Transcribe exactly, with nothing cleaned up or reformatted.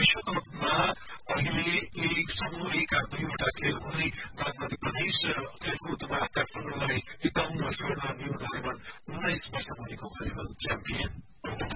विश्वकपमा अहिले एक समूह एकका दुईवटा खेल हुँदै मध्य प्रदेश खेलकुदमा काठमाडौँलाई एकाउन्न स्वर्ण न्यू डायमण्ड उन्नाइस वर्ष मुनिको भलिबल च्याम्पियन